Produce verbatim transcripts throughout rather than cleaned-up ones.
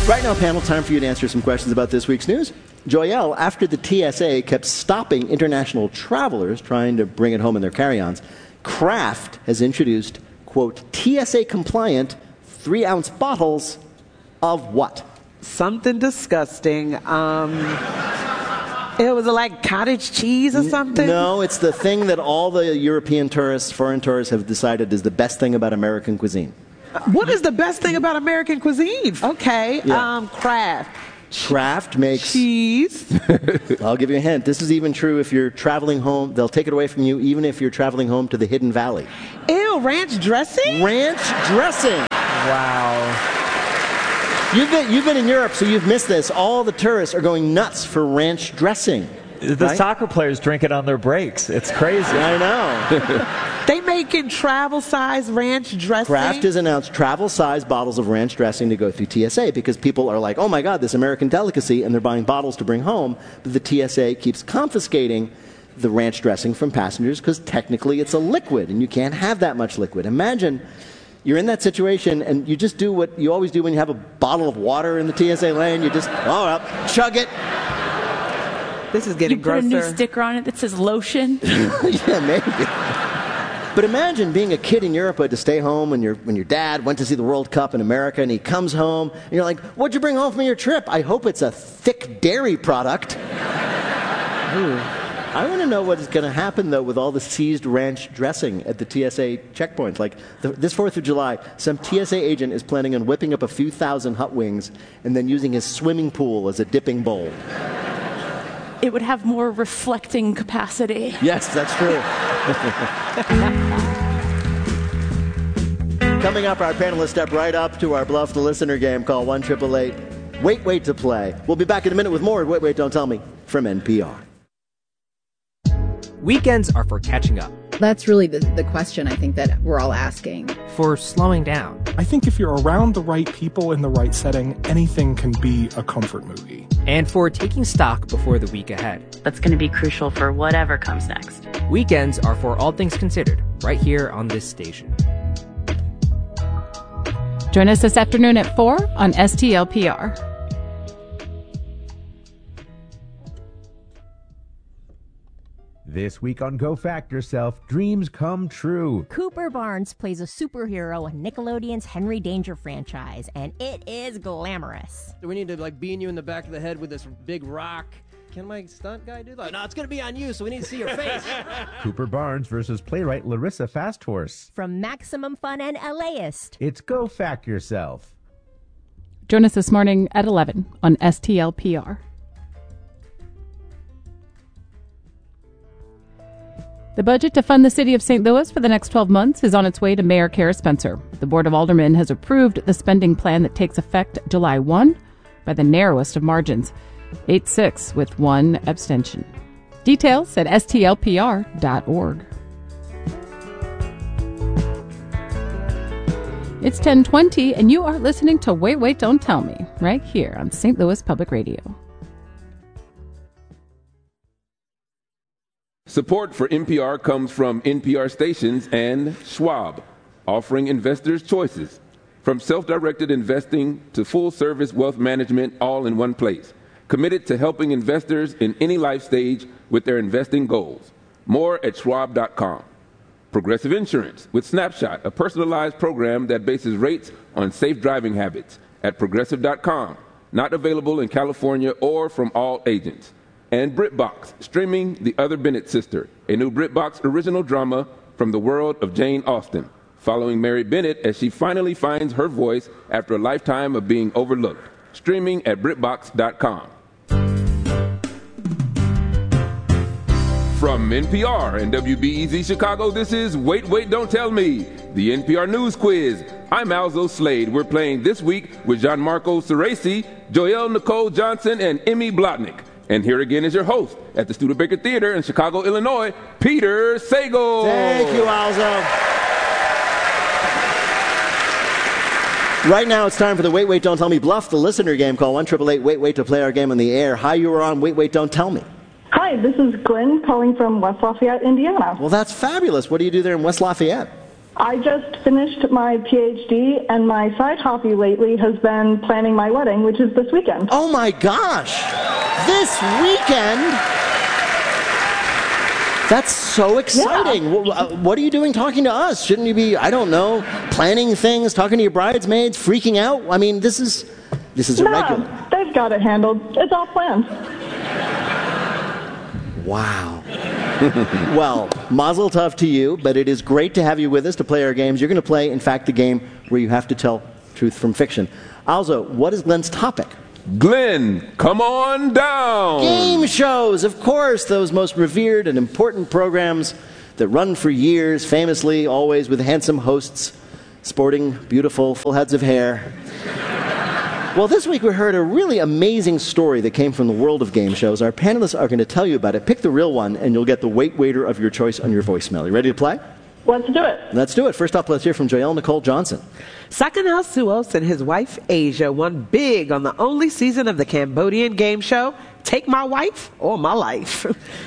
Right now, panel, time for you to answer some questions about this week's news. Joyelle, after the T S A kept stopping international travelers trying to bring it home in their carry-ons, Kraft has introduced, quote, T S A-compliant three-ounce bottles of what? Something disgusting. Um, it was like cottage cheese or something? No, it's the thing that all the European tourists, foreign tourists, have decided is the best thing about American cuisine. What is the best thing about American cuisine? Okay, Yeah. um, Kraft. Kraft makes... Cheese. I'll give you a hint. This is even true if you're traveling home. They'll take it away from you even if you're traveling home to the Hidden Valley. Ew, ranch dressing? Ranch dressing. Wow. You've been, you've been in Europe, so you've missed this. All the tourists are going nuts for ranch dressing. The right? soccer players drink it on their breaks. It's crazy. I know. They making travel-size ranch dressing? Kraft has announced travel-sized bottles of ranch dressing to go through T S A because people are like, oh my God, this American delicacy, and they're buying bottles to bring home. But the T S A keeps confiscating the ranch dressing from passengers because technically it's a liquid, and you can't have that much liquid. Imagine you're in that situation, and you just do what you always do when you have a bottle of water in the T S A lane. You just, oh, up, chug it. This is getting you put grosser. a new sticker on it that says lotion. Yeah, maybe. But imagine being a kid in Europe who had to stay home when your when your dad went to see the World Cup in America, and he comes home, and you're like, what'd you bring home from your trip? I hope it's a thick dairy product. Ooh. I want to know what is going to happen, though, with all the seized ranch dressing at the T S A checkpoints. Like, the, this fourth of July, some T S A agent is planning on whipping up a few thousand hot wings and then using his swimming pool as a dipping bowl. It would have more reflecting capacity. Yes, that's true. Coming up, our panelists step right up to our Bluff the Listener game. Call one eight eight eight, wait, wait to play. We'll be back in a minute with more Wait, Wait, Don't Tell Me from N P R. Weekends are for catching up. That's really the, the question I think that we're all asking. For slowing down. I think if you're around the right people in the right setting, anything can be a comfort movie. And for taking stock before the week ahead. That's going to be crucial for whatever comes next. Weekends are for all things considered, right here on this station. Join us this afternoon at four on S T L P R. This week on Go Fact Yourself, dreams come true. Cooper Barnes plays a superhero in Nickelodeon's Henry Danger franchise, and it is glamorous. We need to like bean you in the back of the head with this big rock. Can my stunt guy do that? No, it's going to be on you, so we need to see your face. Cooper Barnes versus playwright Larissa Fasthorse. From Maximum Fun and LAist. It's Go Fact Yourself. Join us this morning at eleven on S T L P R. The budget to fund the city of Saint Louis for the next twelve months is on its way to Mayor Kara Spencer. The Board of Aldermen has approved the spending plan that takes effect July first by the narrowest of margins, eight six with one abstention. Details at S T L P R dot org. It's ten twenty, and you are listening to Wait, Wait, Don't Tell Me, right here on Saint Louis Public Radio. Support for N P R comes from N P R stations and Schwab, offering investors choices. From self-directed investing to full-service wealth management, all in one place. Committed to helping investors in any life stage with their investing goals. More at schwab dot com. Progressive Insurance with Snapshot, a personalized program that bases rates on safe driving habits at progressive dot com. Not available in California or from all agents. And BritBox, streaming The Other Bennett Sister, a new BritBox original drama from the world of Jane Austen, following Mary Bennett as she finally finds her voice after a lifetime of being overlooked. Streaming at brit box dot com. From N P R and W B E Z Chicago, this is Wait, Wait, Don't Tell Me, the N P R News Quiz. I'm Alzo Slade. We're playing this week with Gianmarco Ceresi, Joelle Nicole Johnson, and Emmy Blotnick. And here again is your host at the Studebaker Theater in Chicago, Illinois, Peter Sagal. Thank you, Alzo. Right now, it's time for the Wait, Wait, Don't Tell Me Bluff, the listener game. Call one eight eight eight, wait, wait to play our game on the air. Hi, you are on Wait, Wait, Don't Tell Me. Hi, this is Glenn calling from West Lafayette, Indiana. Well, that's fabulous. What do you do there in West Lafayette? I just finished my P H D, and my side hobby lately has been planning my wedding, which is this weekend. Oh my gosh! This weekend? That's so exciting. Yeah. What are you doing talking to us? Shouldn't you be, I don't know, planning things, talking to your bridesmaids, freaking out? I mean, this is this is no, irregular. They've got it handled. It's all planned. Wow. Well, mazel tov to you, but it is great to have you with us to play our games. You're going to play, in fact, the game where you have to tell truth from fiction. Also, what is Glenn's topic? Glenn, come on down. Game shows, of course, those most revered and important programs that run for years, famously, always with handsome hosts, sporting beautiful full heads of hair. Well, this week we heard a really amazing story that came from the world of game shows. Our panelists are going to tell you about it. Pick the real one, and you'll get the wait waiter of your choice on your voicemail. You ready to play? Let's do it. Let's do it. First up, let's hear from Joelle Nicole Johnson. Sakanal Suos and his wife Asia won big on the only season of the Cambodian game show, Take My Wife or My Life.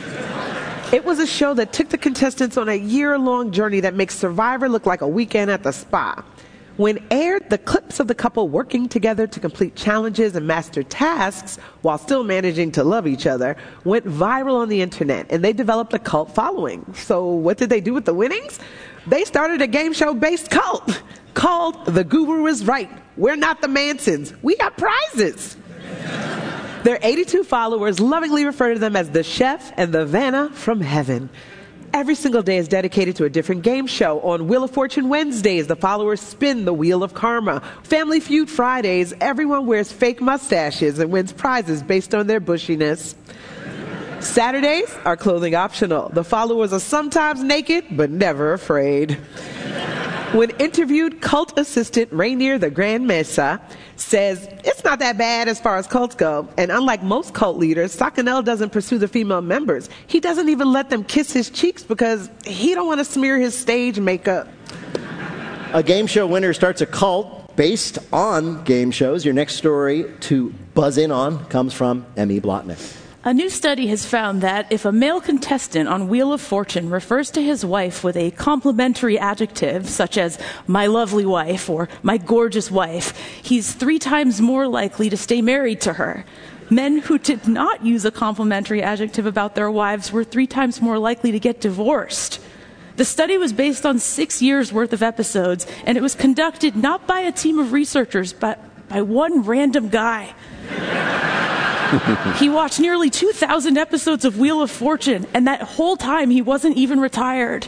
It was a show that took the contestants on a year-long journey that makes Survivor look like a weekend at the spa. When aired, the clips of the couple working together to complete challenges and master tasks while still managing to love each other went viral on the internet, and they developed a cult following. So what did they do with the winnings? They started a game show-based cult called The Guru Is Right. We're not the Mansons. We got prizes. Their eighty-two followers lovingly refer to them as the Chef and the Vanna from Heaven. Every single day is dedicated to a different game show. On Wheel of Fortune Wednesdays, the followers spin the Wheel of Karma. Family Feud Fridays, everyone wears fake mustaches and wins prizes based on their bushiness. Saturdays are clothing optional. The followers are sometimes naked, but never afraid. When interviewed, cult assistant Rainier the Grand Mesa says, it's not that bad as far as cults go. And unlike most cult leaders, Sakanel doesn't pursue the female members. He doesn't even let them kiss his cheeks because he don't want to smear his stage makeup. A game show winner starts a cult based on game shows. Your next story to buzz in on comes from Emmy Blotnick. A new study has found that if a male contestant on Wheel of Fortune refers to his wife with a complimentary adjective, such as my lovely wife or my gorgeous wife, he's three times more likely to stay married to her. Men who did not use a complimentary adjective about their wives were three times more likely to get divorced. The study was based on six years' worth of episodes, and it was conducted not by a team of researchers, but by one random guy. He watched nearly two thousand episodes of Wheel of Fortune, and that whole time he wasn't even retired.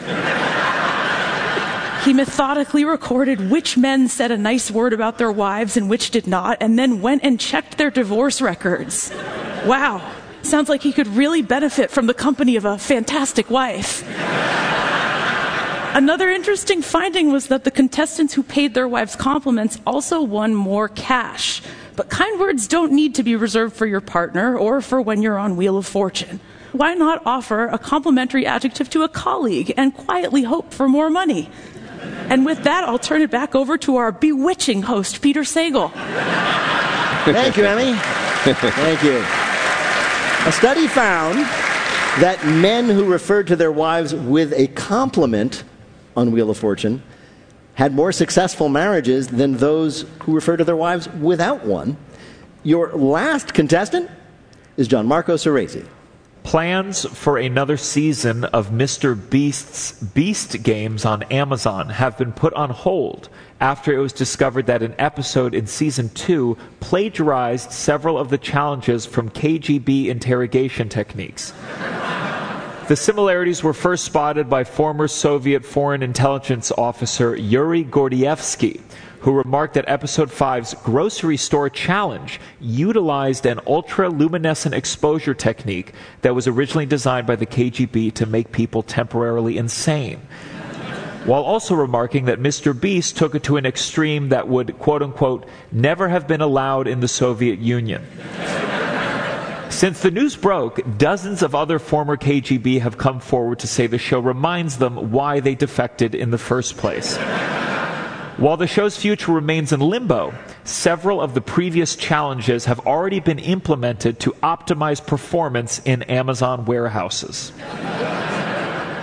He methodically recorded which men said a nice word about their wives and which did not, and then went and checked their divorce records. Wow, sounds like he could really benefit from the company of a fantastic wife. Another interesting finding was that the contestants who paid their wives compliments also won more cash. But kind words don't need to be reserved for your partner or for when you're on Wheel of Fortune. Why not offer a complimentary adjective to a colleague and quietly hope for more money? And with that, I'll turn it back over to our bewitching host, Peter Sagal. Thank you, Emmy. Thank you. A study found that men who referred to their wives with a compliment on Wheel of Fortune had more successful marriages than those who refer to their wives without one. Your last contestant is Gianmarco Ceresi. Plans for another season of Mister Beast's Beast Games on Amazon have been put on hold after it was discovered that an episode in season two plagiarized several of the challenges from K G B interrogation techniques. The similarities were first spotted by former Soviet foreign intelligence officer Yuri Gordievsky, who remarked that Episode five's grocery store challenge utilized an ultra-luminescent exposure technique that was originally designed by the K G B to make people temporarily insane, while also remarking that Mister Beast took it to an extreme that would, quote-unquote, never have been allowed in the Soviet Union. Since the news broke, dozens of other former K G B have come forward to say the show reminds them why they defected in the first place. While the show's future remains in limbo, several of the previous challenges have already been implemented to optimize performance in Amazon warehouses.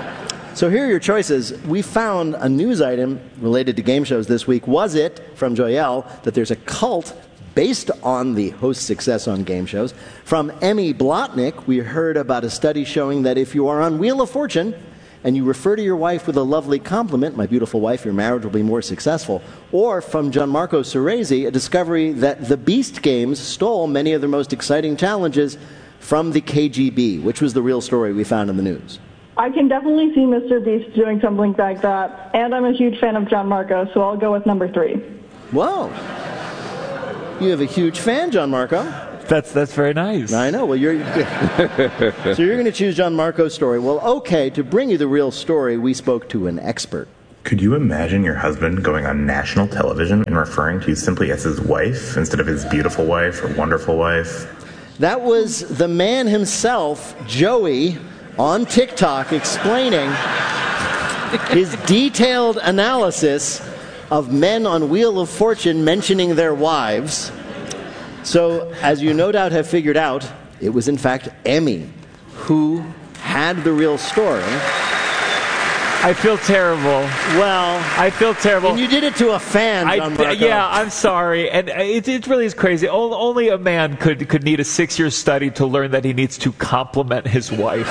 So here are your choices. We found a news item related to game shows this week. Was it, from Joyelle, that there's a cult based on the host's success on game shows? From Emmy Blotnick, we heard about a study showing that if you are on Wheel of Fortune and you refer to your wife with a lovely compliment, my beautiful wife, your marriage will be more successful. Or from Gianmarco Ceresi, a discovery that the Beast Games stole many of their most exciting challenges from the K G B, which was the real story we found in the news. I can definitely see Mister Beast doing something like that, and I'm a huge fan of Gianmarco, so I'll go with number three. Whoa. You have a huge fan, Gianmarco. That's that's very nice. I know. Well, you're so you're going to choose Gianmarco's story. Well, okay. To bring you the real story, we spoke to an expert. Could you imagine your husband going on national television and referring to you simply as his wife instead of his beautiful wife or wonderful wife? That was the man himself, Joey, on TikTok explaining his detailed analysis of men on Wheel of Fortune mentioning their wives. So, as you no doubt have figured out, it was in fact Emmy who had the real story. I feel terrible. Well, I feel terrible. And you did it to a fan, John I, Yeah, I'm sorry. And it, it really is crazy. O- only a man could, could need a six-year study to learn that he needs to compliment his wife.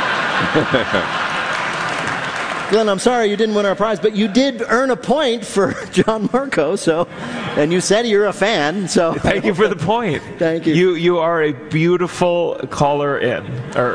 Glenn, I'm sorry you didn't win our prize, but you did earn a point for Gianmarco, so, and you said you're a fan, so. Thank you for the point. Thank you. You you are a beautiful caller in. Or...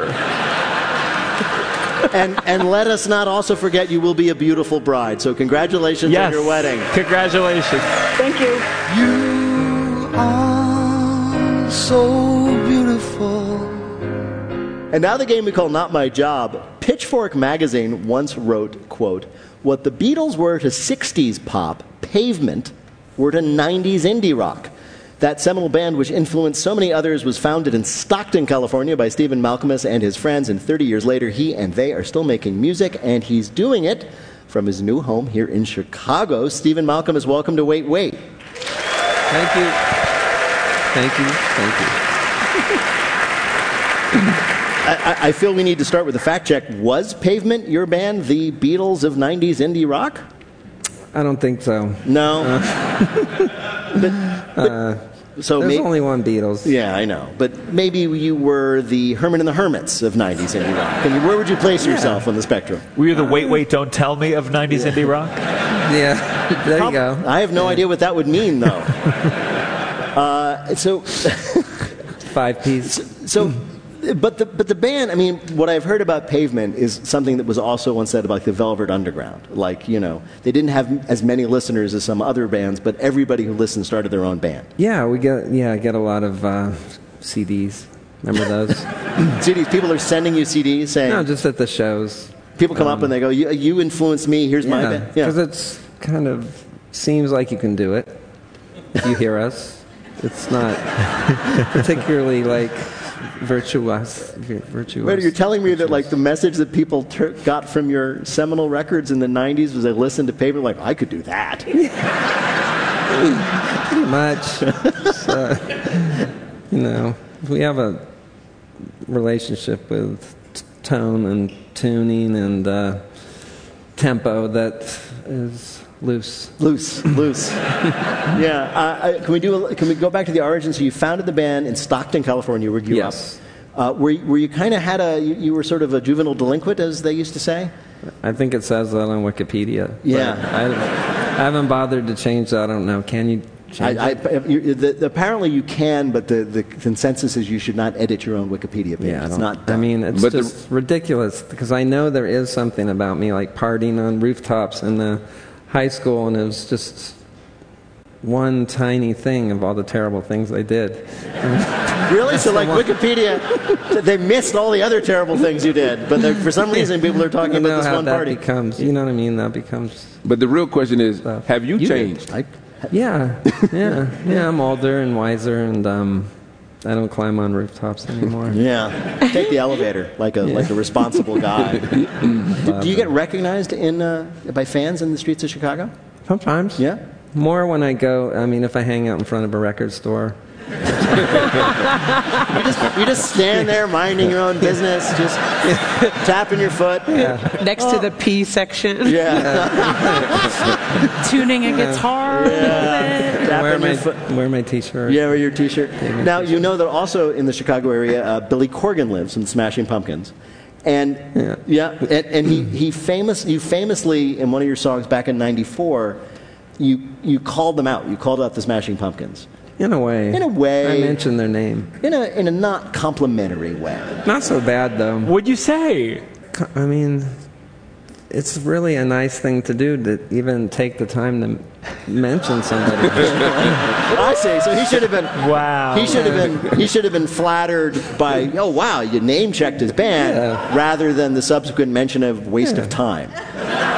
and and let us not also forget you will be a beautiful bride, so congratulations yes. on your wedding. Congratulations. Thank you. You are so beautiful. And now the game we call Not My Job. Pitchfork magazine once wrote, quote, what the Beatles were to sixties pop, Pavement were to nineties indie rock. That seminal band, which influenced so many others, was founded in Stockton, California by Stephen Malkmus and his friends, and thirty years later he and they are still making music, and he's doing it from his new home here in Chicago. Stephen Malkmus, welcome to Wait, Wait. Thank you. Thank you. Thank you. I, I feel we need to start with a fact check. Was Pavement, your band, the Beatles of nineties indie rock? I don't think so. No. Uh, but, but, uh, so there's may- only one Beatles. Yeah, I know. But maybe you were the Herman and the Hermits of nineties indie rock. And where would you place Yeah. yourself on the spectrum? Were you the Wait, Wait, Don't Tell Me of nineties Yeah. indie rock? Yeah, there you go. I have no idea what that would mean, though. uh, so, Five piece. So, but the but the band. I mean, what I've heard about Pavement is something that was also once said about the Velvet Underground. Like, you know, they didn't have as many listeners as some other bands, but everybody who listened started their own band. Yeah, we get yeah, I get a lot of uh, C Ds. Remember those? C Ds. People are sending you C Ds saying. No, just at the shows. People come Um, up and they go, "You, you influenced me. Here's my Yeah, band." because it's kind of seems like you can do it if you hear us. It's not particularly like virtuous. Virtuous. Wait, you're telling me that like the message that people ter- got from your seminal records in the nineties was they listened to Pavement like, I could do that. Pretty much. So, you know, we have a relationship with t- tone and tuning and uh, tempo that is loose. Loose, loose. Yeah. Uh, I- can we do? A, can we go back to the origin? So you founded the band in Stockton, California, where you Yes. up. Uh, were you, were you kind of had a? You, you were sort of a juvenile delinquent, as they used to say. I think it says that on Wikipedia. but Yeah. I, I haven't bothered to change that. I don't know. Can you change I, I, it? you, the, the, apparently you can, but the, the consensus is you should not edit your own Wikipedia page. Yeah, I it's don't- not. I done. mean, it's But the- just ridiculous because I know there is something about me, like partying on rooftops in the high school, and it was just one tiny thing of all the terrible things I did. Really? So, like Wikipedia, they missed all the other terrible things you did, but they're- for some reason people are talking you know about this how one that party. becomes. You know what I mean? That becomes. But the real question is, Stuff. have you, You changed? I, Yeah, yeah, yeah. I'm older and wiser, and um, I don't climb on rooftops anymore. yeah, take the elevator like a Yeah. like a responsible guy. do, do you get recognized in uh, by fans in the streets of Chicago? Sometimes. Yeah. More when I go. I mean, if I hang out in front of a record store, you, just, you just stand there minding your own business, just tapping your foot. Yeah. Next oh. to the P section. Yeah. Tuning a guitar. Yeah. Wear my, wear my t-shirt. Yeah, wear your t-shirt. Now, t-shirt. You know that also in the Chicago area, uh, Billy Corgan lives in Smashing Pumpkins. And yeah, yeah and, and he, he famous, you famously, in one of your songs back in ninety-four, you, you called them out. You called out the Smashing Pumpkins. In a way. In a way. I mentioned their name. In a in a not complimentary way. Not so bad, though. What'd you say? I mean, it's really a nice thing to do to even take the time to mention somebody. I see. So he should have been. Wow. He should have been. He should have been flattered by. Oh wow, you name checked his band, yeah. rather than the subsequent mention of waste yeah. of time. No,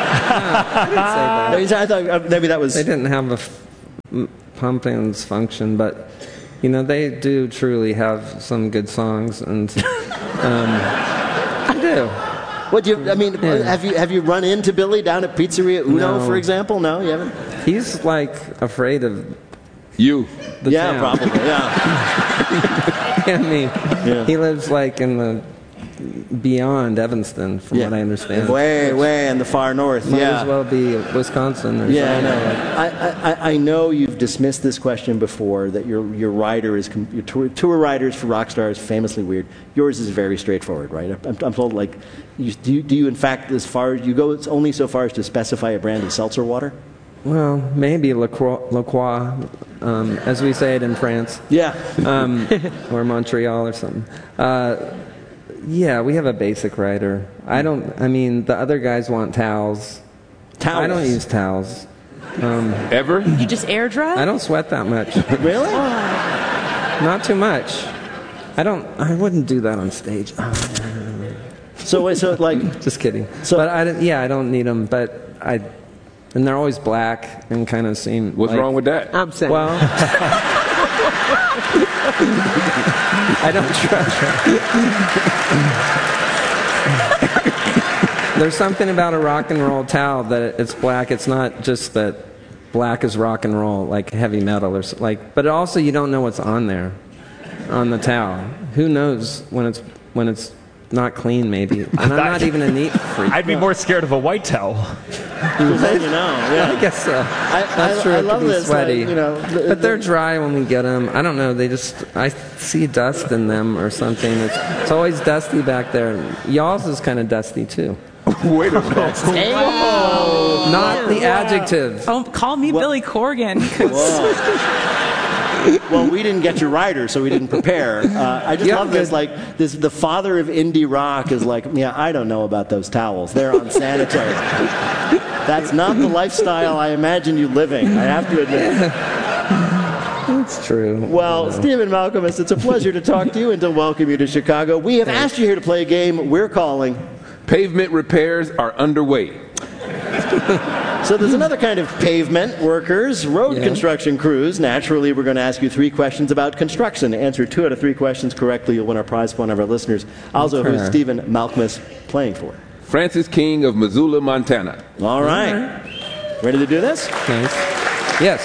I didn't say that. I thought maybe that was. They didn't have a f- Pumpkins function, but you know they do truly have some good songs, and um, I do. What do you? I mean, yeah. have you have you run into Billy down at Pizzeria Uno, no. for example? No, you haven't. He's like afraid of you. The yeah, town. probably. Yeah. I mean, yeah. he lives like in the beyond Evanston, from yeah. what I understand. Way, way in the far north. Might yeah. as well be Wisconsin or yeah, something. Yeah, I, I, I know you've dismissed this question before. That your your rider is your tour, tour riders for rock stars famously weird. Yours is very straightforward, right? I'm, I'm told like, you, do you, do you in fact as far as you go, it's only so far as to specify a brand of seltzer water? Well, maybe La Croix, La Croix um, as we say it in France. Yeah. Um, or Montreal or something. Uh, yeah, we have a basic rider. I don't, I mean, the other guys want towels. Towels? I don't use towels. Um, Ever? You just air dry? I don't sweat that much. Really? Oh. Not too much. I don't, I wouldn't do that on stage. So, wait, so like... Just kidding. So, but I don't, yeah, I don't need them, but I... And they're always black and kind of seem. What's like, wrong with that? I'm saying. Well, I don't trust. There's something about a rock and roll towel that it's black. It's not just that black is rock and roll, like heavy metal or like. But also, you don't know what's on there, on the towel. Who knows when it's when it's not clean? Maybe. And I'm not even a neat freak. I'd be more scared of a white towel. Then you know, yeah. I guess so. I, That's I, true. I it love could be this. sweaty. Like, you know, the, but they're the, dry when we get them. I don't know. They just, I see dust in them or something. It's, it's always dusty back there. Y'all's is kind of dusty too. Wait a minute. Hey. Oh, not the adjective. Oh, call me well, Billy Corgan. Well, we didn't get your rider, so we didn't prepare. Uh, I just Yeah, love this. good. Like this, the father of indie rock is like, yeah, I don't know about those towels. They're unsanitary. That's not the lifestyle I imagine you living. I have to admit. It's true. Well, Stephen Malcolmus, it's a pleasure to talk to you and to welcome you to Chicago. We have asked you here to play a game we're calling Pavement Repairs Are Underway. So there's another kind of pavement workers, road Yeah. construction crews. Naturally, we're going to ask you three questions about construction. Answer two out of three questions correctly, you'll win our prize for one of our listeners. Also, Okay. who's Stephen Malcolmus playing for? Francis King of Missoula, Montana. All right. Ready to do this? Nice. Yes.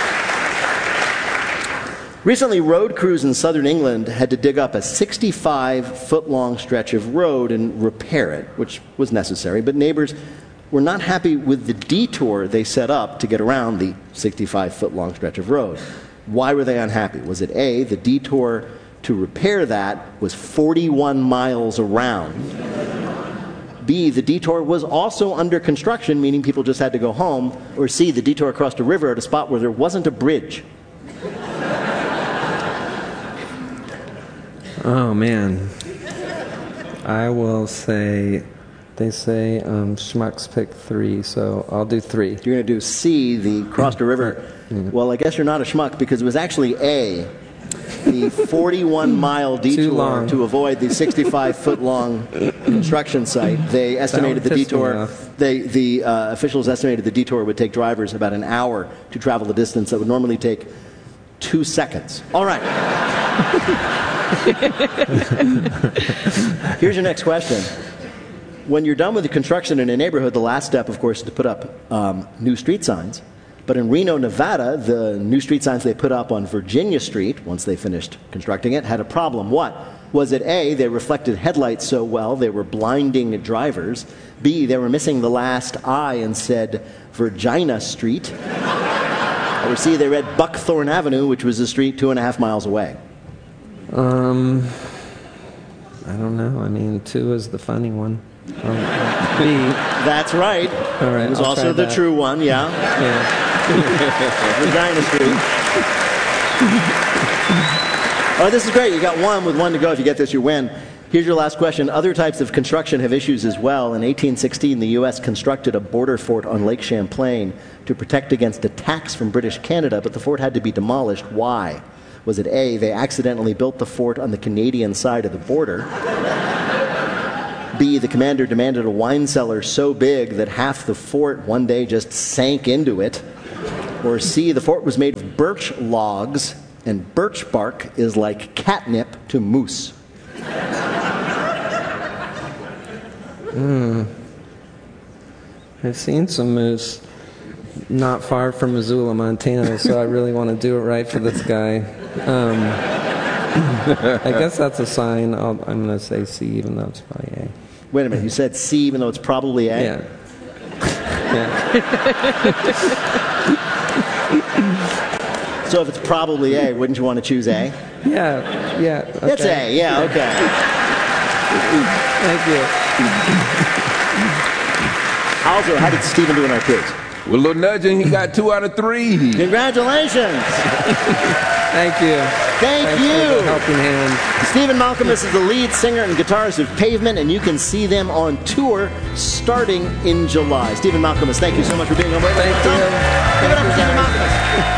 Recently, road crews in southern England had to dig up a sixty-five foot long stretch of road and repair it, which was necessary, but neighbors were not happy with the detour they set up to get around the sixty-five foot long stretch of road. Why were they unhappy? Was it A, the detour to repair that was forty-one miles around? B, the detour was also under construction, meaning people just had to go home? Or C, the detour crossed a river at a spot where there wasn't a bridge? Oh, man. I will say, they say um, schmucks pick three, so I'll do three. You're going to do C, the crossed a river. Mm. Well, I guess you're not a schmuck because it was actually A, the forty-one mile detour to avoid the sixty-five foot long construction site. They estimated the detour. They, the uh, officials estimated the detour would take drivers about an hour to travel the distance that would normally take two seconds. All right. Here's your next question. When you're done with the construction in a neighborhood, the last step, of course, is to put up um, new street signs. But in Reno, Nevada, the new street signs they put up on Virginia Street, once they finished constructing it, had a problem. What? Was it A, they reflected headlights so well they were blinding drivers? B, they were missing the last I and said Virginia Street? Or C, they read Buckthorn Avenue, which was a street two and a half miles away? Um, I don't know. I mean, two is the funny one. Um, B. That's right. All right. It was I'll also try the that. true one, yeah. Yeah. Regina Street. Oh, this is great. You got one with one to go. If you get this, you win. Here's your last question. Other types of construction have issues as well. In eighteen sixteen, the U S constructed a border fort on Lake Champlain to protect against attacks from British Canada, but the fort had to be demolished. Why? Was it A, they accidentally built the fort on the Canadian side of the border? B, the commander demanded a wine cellar so big that half the fort one day just sank into it? Or C, the fort was made of birch logs, and birch bark is like catnip to moose? Mm. I've seen some moose not far from Missoula, Montana, so I really want to do it right for this guy. Um, I guess that's a sign. I'll, I'm going to say C, even though it's probably A. Wait a minute, you said C, even though it's probably A? Yeah. Yeah. So if it's probably A, wouldn't you want to choose A? Yeah, yeah. Okay. It's A, yeah, okay. Thank you. Also, how did Stephen do in our quiz? With a little nudging, he got two out of three. Congratulations. Thank you. Thank Thanks you. for the helping hand. Stephen Malcolmus is the lead singer and guitarist of Pavement, and you can see them on tour starting in July. Stephen Malcolmus, thank you so much for being on. Thank you. Give it up for Stephen Malcolmus.